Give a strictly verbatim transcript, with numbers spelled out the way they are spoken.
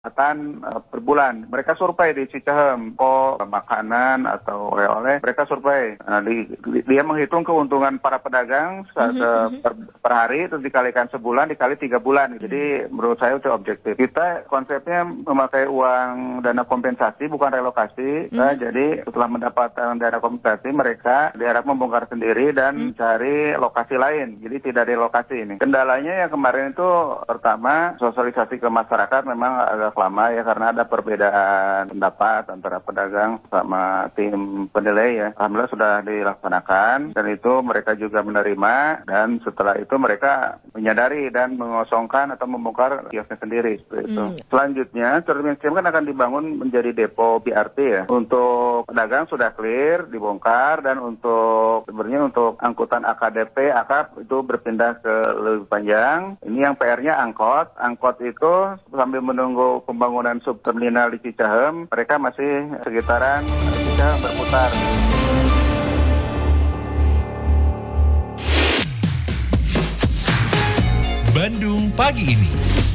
pendapatan uh, per bulan. Mereka survei di Cicahem, kok makanan atau oleh-oleh, mereka survei. Nah, di, di, dia menghitung keuntungan para pedagang se- se- per, per hari, terus dikalikan sebulan, dikali tiga bulan. Jadi menurut saya itu objektif. Kita konsepnya memakai uang dana kompensasi, bukan relokasi. Nah, jadi setelah mendapatkan dana kompensasi, mereka diharap membongkar sendiri dan mencari lokasi lain. Jadi tidak relokasi ini. Kendalanya yang kemarin itu pertama, sosialisasi ke masyarakat memang agak lama ya, karena ada perbedaan pendapat antara pedagang sama tim penilai ya. Alhamdulillah sudah dilaksanakan dan itu mereka juga menerima, dan setelah itu mereka menyadari dan mengosongkan atau membongkar kiosnya sendiri seperti itu. Hmm. Selanjutnya, Terminal Cicahem kan akan dibangun menjadi depo B R T ya. Untuk pedagang sudah clear, dibongkar, dan untuk sebenarnya untuk angkutan A K D P, A K P itu berpindah ke lebih panjang. Ini yang P R-nya angkot. Angkot itu sambil menunggu pembangunan subterminal di Cicahem, mereka masih sekitaran Cicahem berputar. Bandung Pagi Ini.